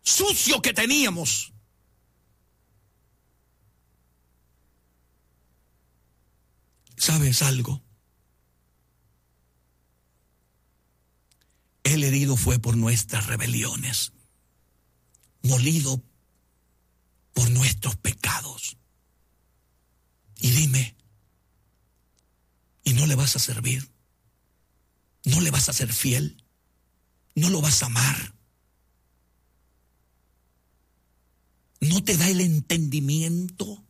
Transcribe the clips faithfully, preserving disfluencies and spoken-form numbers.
sucio que teníamos. ¿Sabes algo? El herido fue por nuestras rebeliones, molido por nuestros pecados. Y dime, ¿y no le vas a servir? ¿No le vas a ser fiel? ¿No lo vas a amar? ¿No te da el entendimiento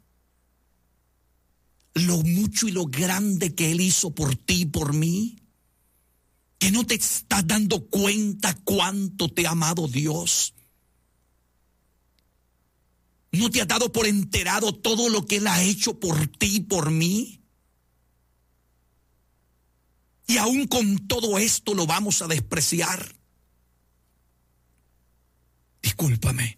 lo mucho y lo grande que Él hizo por ti y por mí? ¿Que no te estás dando cuenta cuánto te ha amado Dios? ¿No te has dado por enterado todo lo que Él ha hecho por ti y por mí? Y aún con todo esto lo vamos a despreciar. Discúlpame,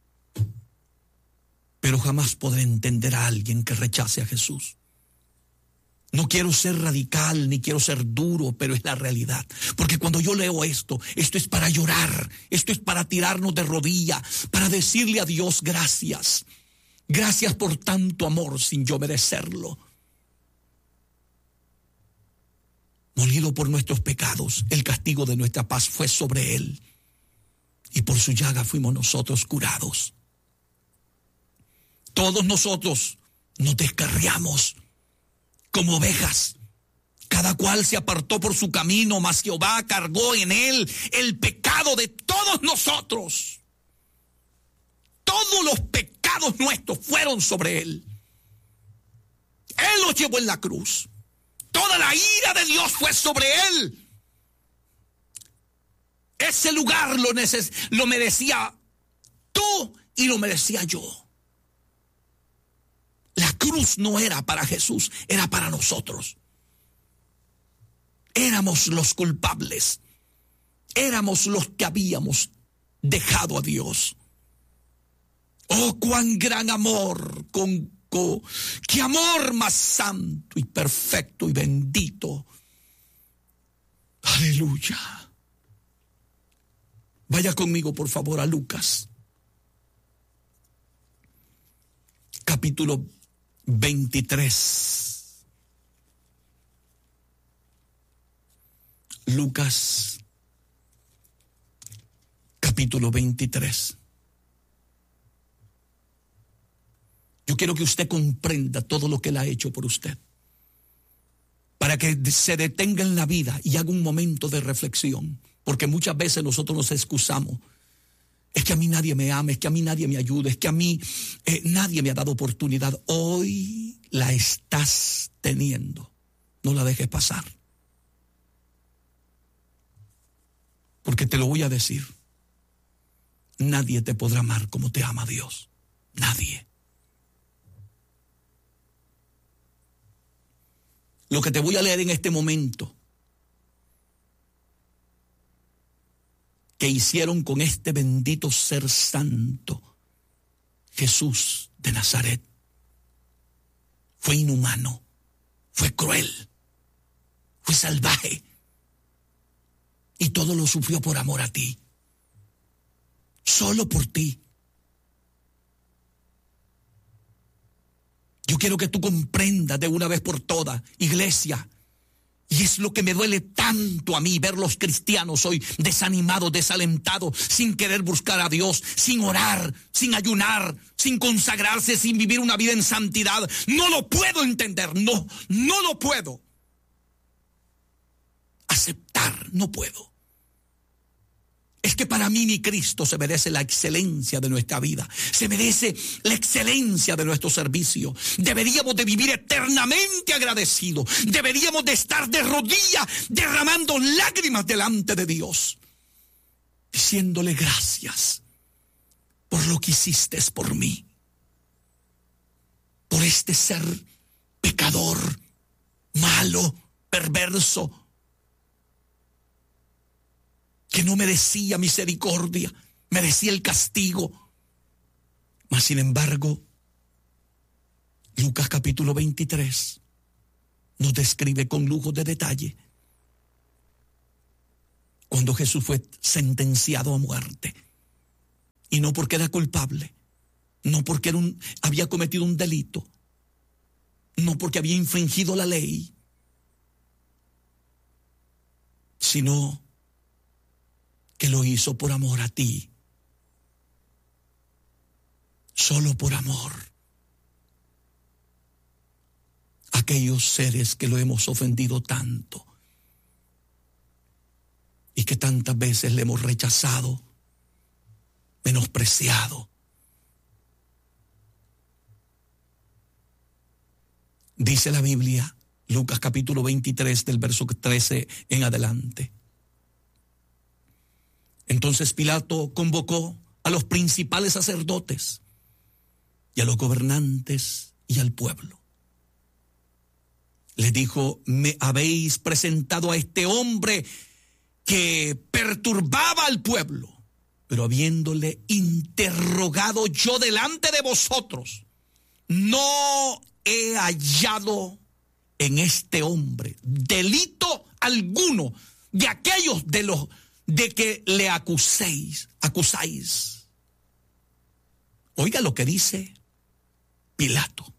pero jamás podré entender a alguien que rechace a Jesús. No quiero ser radical ni quiero ser duro, pero es la realidad. Porque cuando yo leo esto, esto es para llorar, esto es para tirarnos de rodilla, para decirle a Dios gracias. Gracias por tanto amor sin yo merecerlo. Molido por nuestros pecados, el castigo de nuestra paz fue sobre Él. Y por su llaga fuimos nosotros curados. Todos nosotros nos descarriamos como ovejas. Cada cual se apartó por su camino, mas Jehová cargó en él el pecado de todos nosotros. Todos los pecados nuestros fueron sobre él. Él los llevó en la cruz. Toda la ira de Dios fue sobre él. Ese lugar lo, neces- lo merecía tú y lo merecía yo. La cruz no era para Jesús, era para nosotros. Éramos los culpables. Éramos los que habíamos dejado a Dios. Oh, cuán gran amor, con, con qué amor más santo y perfecto y bendito. Aleluya. Vaya conmigo, por favor, a Lucas, capítulo veintitrés. Lucas, capítulo veintitrés. Yo quiero que usted comprenda todo lo que Él ha hecho por usted, para que se detenga en la vida y haga un momento de reflexión. Porque muchas veces nosotros nos excusamos. Es que a mí nadie me ama, es que a mí nadie me ayuda, es que a mí eh, nadie me ha dado oportunidad. Hoy la estás teniendo. No la dejes pasar. Porque te lo voy a decir. Nadie te podrá amar como te ama Dios. Nadie. Lo que te voy a leer en este momento, que hicieron con este bendito ser santo, Jesús de Nazaret, fue inhumano, fue cruel, fue salvaje, y todo lo sufrió por amor a ti, solo por ti. Yo quiero que tú comprendas de una vez por todas, iglesia. Y es lo que me duele tanto a mí, ver los cristianos hoy desanimados, desalentados, sin querer buscar a Dios, sin orar, sin ayunar, sin consagrarse, sin vivir una vida en santidad. No lo puedo entender, no, no lo puedo aceptar, no puedo. Es que para mí mi Cristo se merece la excelencia de nuestra vida, se merece la excelencia de nuestro servicio. Deberíamos de vivir eternamente agradecidos, deberíamos de estar de rodillas derramando lágrimas delante de Dios, diciéndole gracias por lo que hiciste por mí, por este ser pecador, malo, perverso, que no merecía misericordia, merecía el castigo. Mas sin embargo, Lucas capítulo veintitrés nos describe con lujo de detalle cuando Jesús fue sentenciado a muerte Y no porque era culpable, no porque era un, había cometido un delito, no porque había infringido la ley, sino que lo hizo por amor a ti, solo por amor. Aquellos seres que lo hemos ofendido tanto y que tantas veces le hemos rechazado, menospreciado. Dice la Biblia, Lucas capítulo veintitrés del verso trece en adelante. Entonces Pilato convocó a los principales sacerdotes y a los gobernantes y al pueblo. Les dijo: me habéis presentado a este hombre que perturbaba al pueblo, pero habiéndole interrogado yo delante de vosotros, no he hallado en este hombre delito alguno de aquellos de los de que le acuséis, acusáis. Oiga lo que dice Pilato.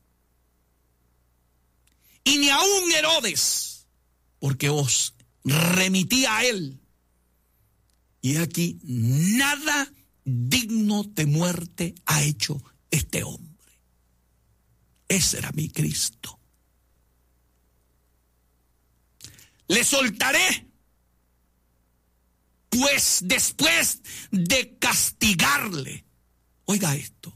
Y ni aun Herodes, porque os remití a él. Y aquí nada digno de muerte ha hecho este hombre. Ese era mi Cristo. Le soltaré, pues después de castigarle, oiga esto,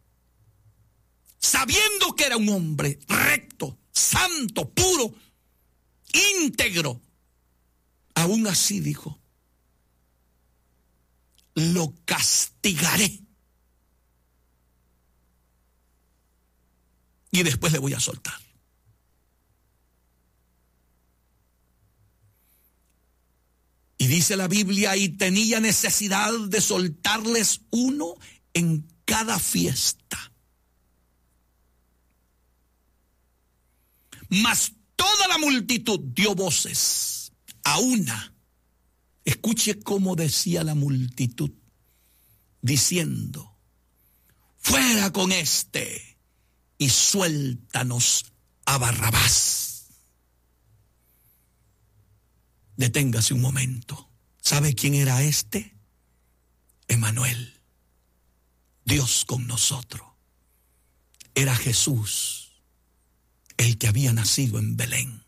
sabiendo que era un hombre recto, santo, puro, íntegro, aún así dijo: lo castigaré y después le voy a soltar. Y dice la Biblia, y tenía necesidad de soltarles uno en cada fiesta. Mas toda la multitud dio voces a una. Escuche cómo decía la multitud, diciendo: fuera con este y suéltanos a Barrabás. Deténgase un momento. ¿Sabe quién era este? Emmanuel, Dios con nosotros. Era Jesús, el que había nacido en Belén.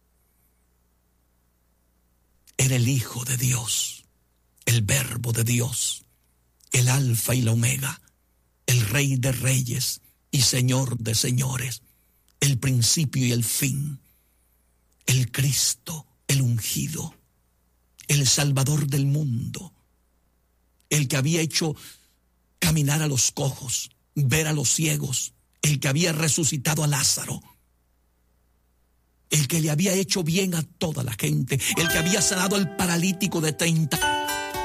Era el Hijo de Dios, el Verbo de Dios, el Alfa y la Omega, el Rey de Reyes y Señor de Señores, el principio y el fin, el Cristo, el ungido, el Salvador del mundo, el que había hecho caminar a los cojos, ver a los ciegos, el que había resucitado a Lázaro, el que le había hecho bien a toda la gente, el que había sanado al paralítico de treinta